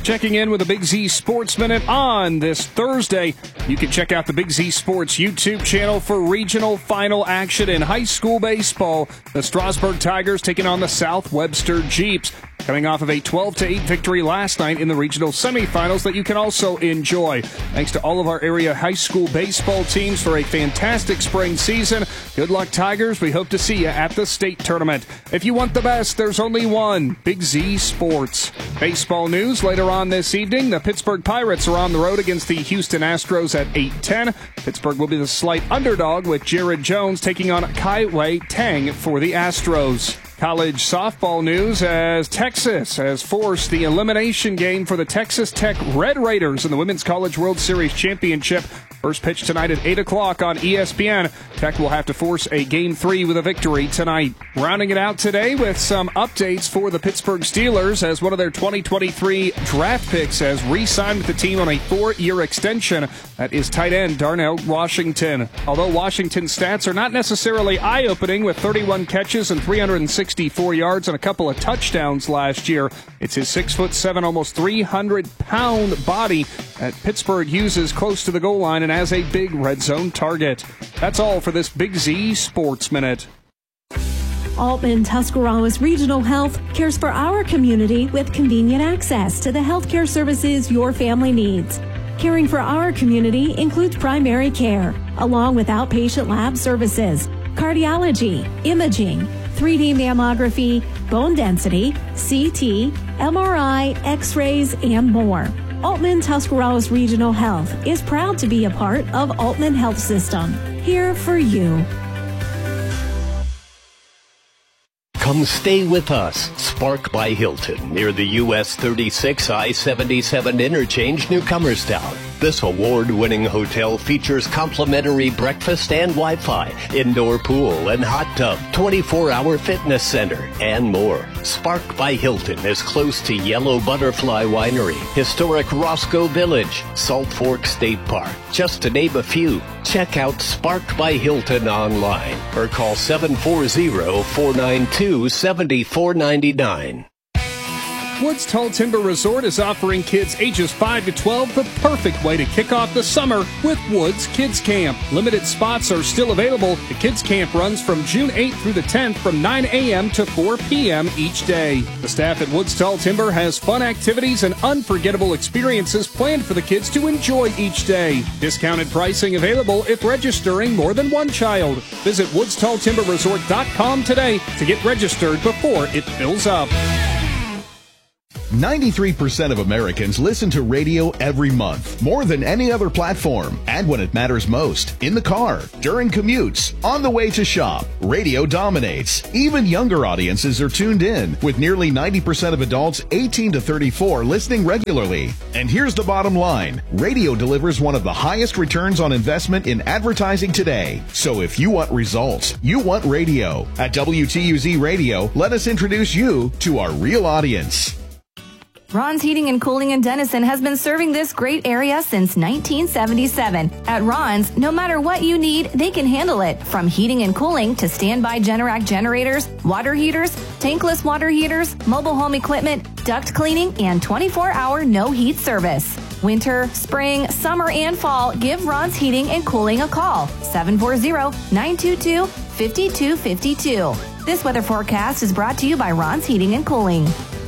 Checking in with the Big Z Sports Minute on this Thursday. You can check out the Big Z Sports YouTube channel for regional final action in high school baseball. The Strasburg Tigers taking on the South Webster Jeeps, coming off of a 12-8 victory last night in the regional semifinals that you can also enjoy. Thanks to all of our area high school baseball teams for a fantastic spring season. Good luck, Tigers. We hope to see you at the state tournament. If you want the best, there's only one, Big Z Sports. Baseball news later on this evening. The Pittsburgh Pirates are on the road against the Houston Astros at 8:10. Pittsburgh will be the slight underdog with Jared Jones taking on Kai Wei Tang for the Astros. College softball news as Texas has forced the elimination game for the Texas Tech Red Raiders in the Women's College World Series Championship. First pitch tonight at 8 o'clock on ESPN. Tech will have to force a Game 3 with a victory tonight. Rounding it out today with some updates for the Pittsburgh Steelers as one of their 2023 draft picks has re-signed with the team on a 4-year extension. That is tight end Darnell Washington. Although Washington's stats are not necessarily eye-opening with 31 catches and 364 yards and a couple of touchdowns last year, it's his 6'7", almost 300-pound body that Pittsburgh uses close to the goal line and as a big red zone target. That's all for this Big Z Sports Minute. Altman Tuscarawas Regional Health cares for our community with convenient access to the healthcare services your family needs. Caring for our community includes primary care, along with outpatient lab services, cardiology, imaging, 3D mammography, bone density, CT, MRI, X-rays, and more. Altman Tuscarawas Regional Health is proud to be a part of Altman Health System. Here for you. Come stay with us. Spark by Hilton near the US 36 I-77 interchange, Newcomerstown. This award-winning hotel features complimentary breakfast and Wi-Fi, indoor pool and hot tub, 24-hour fitness center, and more. Spark by Hilton is close to Yellow Butterfly Winery, historic Roscoe Village, Salt Fork State Park, just to name a few. Check out Spark by Hilton online or call 740-492-7499. Woods Tall Timber Resort is offering kids ages 5 to 12 the perfect way to kick off the summer with Woods Kids Camp. Limited spots are still available. The Kids Camp runs from June 8th through the 10th from 9 a.m. to 4 p.m. each day. The staff at Woods Tall Timber has fun activities and unforgettable experiences planned for the kids to enjoy each day. Discounted pricing available if registering more than one child. Visit woodstalltimberresort.com today to get registered before it fills up. 93% of Americans listen to radio every month, more than any other platform. And when it matters most, in the car, during commutes, on the way to shop, radio dominates. Even younger audiences are tuned in, with nearly 90% of adults 18 to 34 listening regularly. And here's the bottom line. Radio delivers one of the highest returns on investment in advertising today. So if you want results, you want radio. At WTUZ Radio, let us introduce you to our real audience. Ron's Heating and Cooling in Denison has been serving this great area since 1977. At Ron's, no matter what you need, they can handle it. From heating and cooling to standby Generac generators, water heaters, tankless water heaters, mobile home equipment, duct cleaning, and 24-hour no-heat service. Winter, spring, summer, and fall, give Ron's Heating and Cooling a call. 740-922-5252. This weather forecast is brought to you by Ron's Heating and Cooling.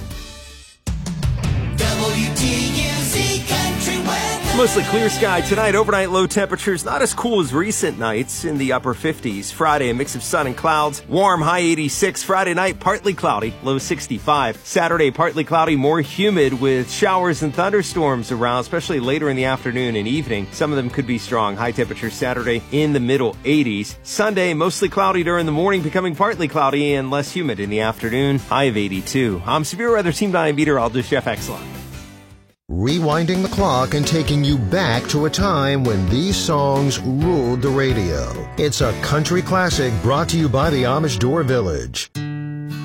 WTUZ Country Weather. Mostly clear sky tonight. Overnight low temperatures not as cool as recent nights in the upper 50s. Friday, a mix of sun and clouds. Warm, high 86. Friday night, partly cloudy, low 65. Saturday, partly cloudy, more humid with showers and thunderstorms around, especially later in the afternoon and evening. Some of them could be strong. High temperatures Saturday in the middle 80s. Sunday, mostly cloudy during the morning, becoming partly cloudy and less humid in the afternoon. High of 82. I'm Severe Weather Team 9 meteorologist Jeff Exlon. Rewinding the clock and taking you back to a time when these songs ruled the radio. It's a country classic brought to you by the Amish Door Village.